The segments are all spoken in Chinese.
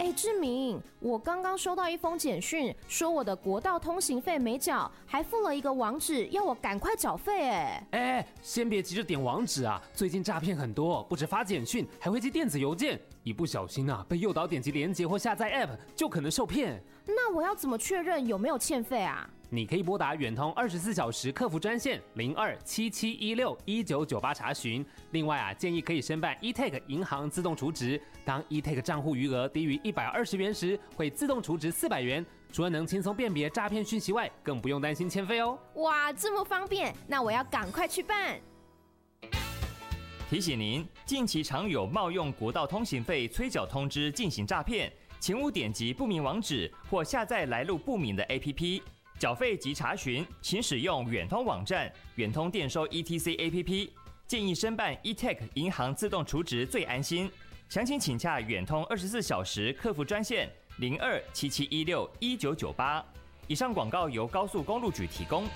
志明，我刚刚收到一封简讯，说我的国道通行费没缴，还附了一个网址，要我赶快缴费。 先别急着点网址啊，最近诈骗很多，不止发简讯，还会寄电子邮件，一不小心被诱导点击连结或下载 App， 就可能受骗。 那我要怎么确认有没有欠费啊？ 你可以拨打远通24小时客服专线0277161998查询。另外建议可以申办 eTag 银行自动储值，当 eTag 账户余额低于120元时，会自动储值400元。除了能轻松辨别诈骗讯息外，更不用担心欠费哦。 哇，这么方便，那我要赶快去办。 提醒您，近期常有冒用国道通行费催缴通知进行诈骗，请勿点击不明网址或下载来路不明的 APP。缴费及查询，请使用远通网站、远通电收 ETC APP。建议申办 eTag 银行自动储值最安心。详情请洽远通24小时客服专线0277161998。以上广告由高速公路局提供。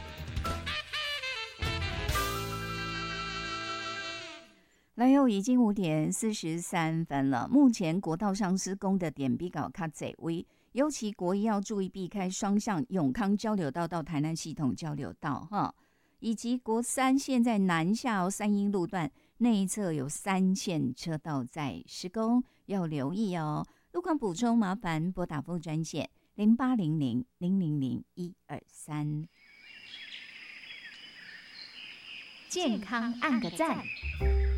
来哦，已经5点43分了。目前国道上施工的点比较较多位，尤其国一要注意避开双向永康交流道到台南系统交流道哈，以及国三现在南下三英路段内侧有3线车道在施工，要留意哦。路况补充麻烦拨打服务专线0800000123。 健康按个赞。